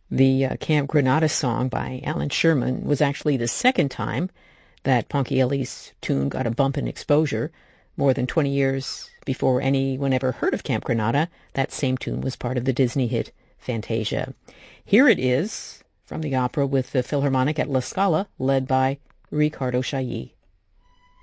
The Camp Granada song by Alan Sherman was actually the second time that Ponchielli's tune got a bump in exposure. More than 20 years before anyone ever heard of Camp Granada, that same tune was part of the Disney hit Fantasia. Here it is from the opera with the Philharmonic at La Scala, led by Riccardo Chailly.